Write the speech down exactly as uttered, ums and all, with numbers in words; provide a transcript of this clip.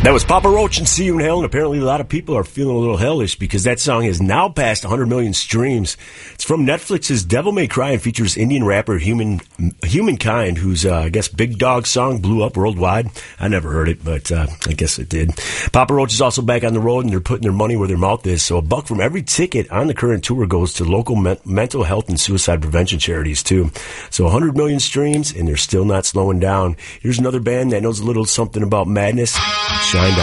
That was Papa Roach and See You in Hell, and apparently a lot of people are feeling a little hellish because that song has now passed one hundred million streams. It's from Netflix's Devil May Cry and features Indian rapper Human Humankind, whose, uh, I guess, Big Dog song blew up worldwide. I never heard it, but uh, I guess it did. Papa Roach is also back on the road, and they're putting their money where their mouth is, so a buck from every ticket on the current tour goes to local me- mental health and suicide prevention charities, too. So one hundred million streams, and they're still not slowing down. Here's another band that knows a little something about madness. Shine Down.